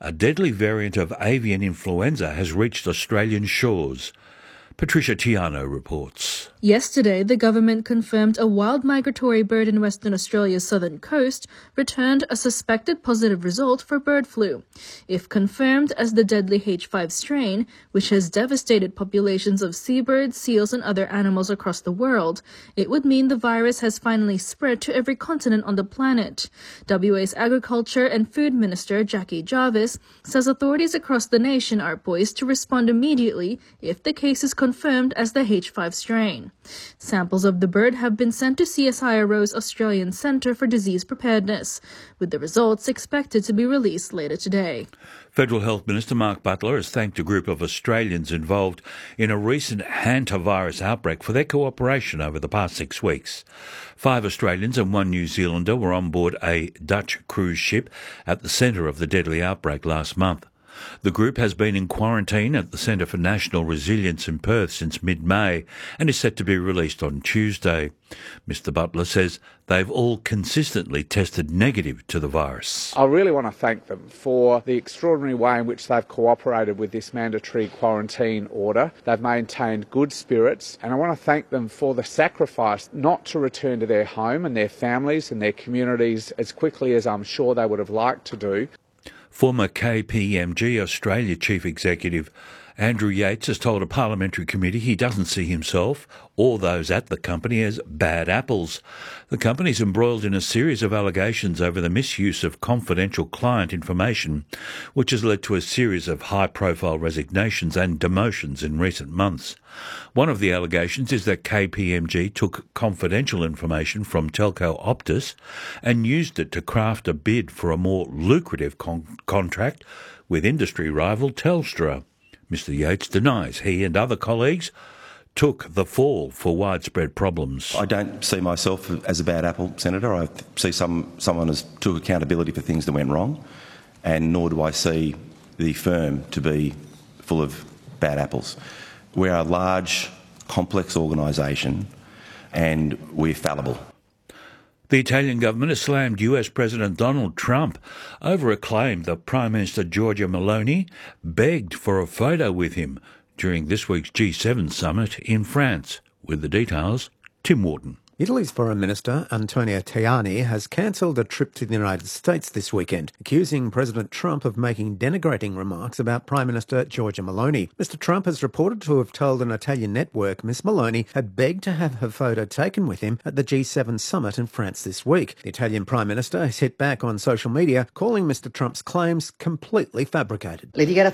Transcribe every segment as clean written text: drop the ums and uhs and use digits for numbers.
A deadly variant of avian influenza has reached Australian shores. Patricia Tiano reports. Yesterday, the government confirmed a wild migratory bird in Western Australia's southern coast returned a suspected positive result for bird flu. If confirmed as the deadly H5 strain, which has devastated populations of seabirds, seals and other animals across the world, it would mean the virus has finally spread to every continent on the planet. WA's Agriculture and Food Minister Jackie Jarvis says authorities across the nation are poised to respond immediately if the case is confirmed as the H5 strain. Samples of the bird have been sent to CSIRO's Australian Centre for Disease Preparedness, with the results expected to be released later today. Federal Health Minister Mark Butler has thanked a group of Australians involved in a recent hantavirus outbreak for their cooperation over the past 6 weeks. 5 Australians and 1 New Zealander were on board a Dutch cruise ship at the centre of the deadly outbreak last month. The group has been in quarantine at the Centre for National Resilience in Perth since mid-May and is set to be released on Tuesday. Mr Butler says they've all consistently tested negative to the virus. I really want to thank them for the extraordinary way in which they've cooperated with this mandatory quarantine order. They've maintained good spirits, and I want to thank them for the sacrifice not to return to their home and their families and their communities as quickly as I'm sure they would have liked to do. Former KPMG Australia Chief Executive Andrew Yates has told a parliamentary committee he doesn't see himself or those at the company as bad apples. The company's embroiled in a series of allegations over the misuse of confidential client information, which has led to a series of high-profile resignations and demotions in recent months. One of the allegations is that KPMG took confidential information from telco Optus and used it to craft a bid for a more lucrative contract with industry rival Telstra. Mr Yates denies he and other colleagues took the fall for widespread problems. I don't see myself as a bad apple, Senator. I see someone as took accountability for things that went wrong, and nor do I see the firm to be full of bad apples. We're a large, complex organisation, and we're fallible. The Italian government has slammed US President Donald Trump over a claim that Prime Minister Giorgia Meloni begged for a photo with him during this week's G7 summit in France. With the details, Tim Wharton. Italy's Foreign Minister Antonio Tajani has cancelled a trip to the United States this weekend, accusing President Trump of making denigrating remarks about Prime Minister Giorgia Meloni. Mr Trump is reported to have told an Italian network Miss Meloni had begged to have her photo taken with him at the G7 summit in France this week. The Italian Prime Minister has hit back on social media, calling Mr Trump's claims completely fabricated.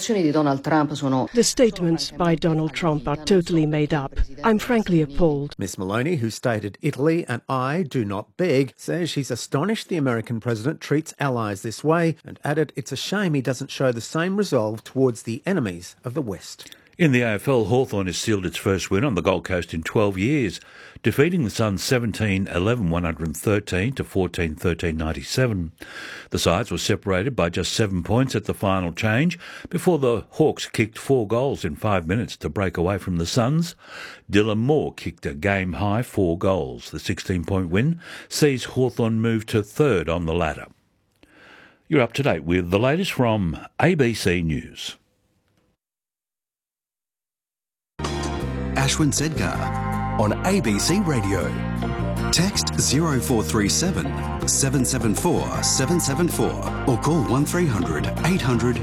The statements by Donald Trump are totally made up. I'm frankly appalled. Miss Meloni, who stated Italy and I do not beg, says she's astonished the American president treats allies this way and added it's a shame he doesn't show the same resolve towards the enemies of the West. In the AFL, Hawthorn has sealed its first win on the Gold Coast in 12 years, defeating the Suns 17-11-113 to 14-13-97. The sides were separated by just 7 points at the final change before the Hawks kicked 4 goals in 5 minutes to break away from the Suns. Dylan Moore kicked a game-high 4 goals. The 16-point win sees Hawthorn move to third on the ladder. You're up to date with the latest from ABC News. Ashwin Sedgar on ABC Radio. Text 0437 774 774 or call 1300 800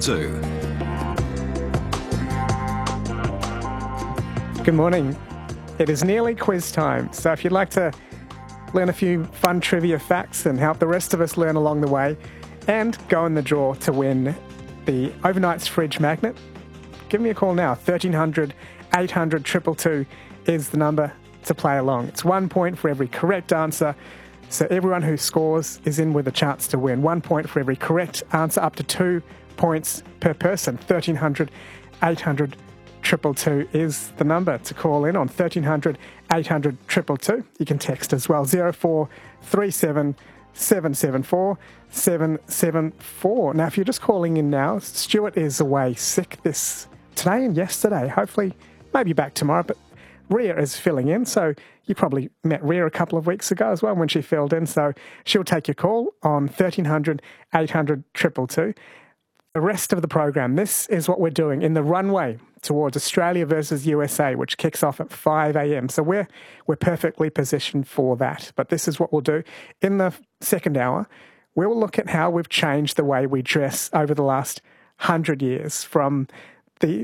222. Good morning. It is nearly quiz time, so if you'd like to learn a few fun trivia facts and help the rest of us learn along the way and go in the draw to win the Overnights fridge magnet, give me a call now. 1300 800 222 is the number to play along. It's 1 point for every correct answer, so everyone who scores is in with a chance to win. 1 point for every correct answer, up to 2 points per person. 1300 800 222 is the number to call in on. 1300 800 222. You can text as well. 0437 774 774. Now, if you're just calling in now, Stuart is away sick today and yesterday. Hopefully, maybe back tomorrow, but Rhea is filling in, so you probably met Rhea a couple of weeks ago as well when she filled in, so she'll take your call on 1300 800 222. the rest of the program, this is what we're doing in the runway towards Australia versus USA, which kicks off at 5 a.m. So we're perfectly positioned for that. But this is what we'll do. In the second hour, we'll look at how we've changed the way we dress over the last 100 years, from the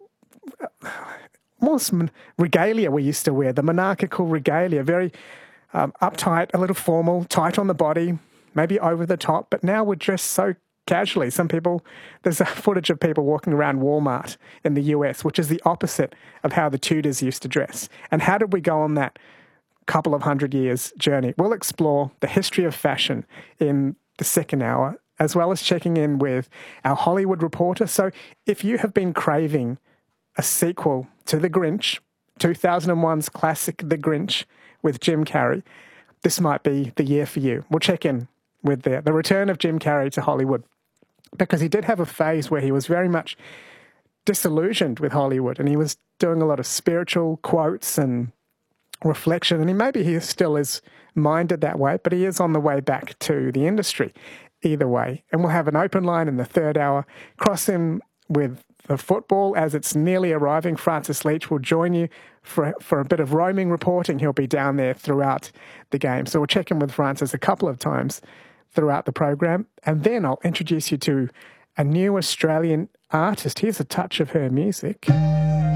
almost regalia we used to wear, the monarchical regalia, very uptight, a little formal, tight on the body, maybe over the top, but now we're dressed so casually. There's a footage of people walking around Walmart in the US, which is the opposite of how the Tudors used to dress. And how did we go on that couple of 100 years journey? We'll explore the history of fashion in the second hour, as well as checking in with our Hollywood reporter. So if you have been craving a sequel to The Grinch, 2001's classic The Grinch with Jim Carrey, this might be the year for you. We'll check in with the return of Jim Carrey to Hollywood, because he did have a phase where he was very much disillusioned with Hollywood, and he was doing a lot of spiritual quotes and reflection, and maybe he still is minded that way, but he is on the way back to the industry either way. And we'll have an open line in the third hour, cross in with the football as it's nearly arriving. Francis Leach will join you for a bit of roaming reporting. He'll be down there throughout the game. So we'll check in with Francis a couple of times throughout the program. And then I'll introduce you to a new Australian artist. Here's a touch of her music.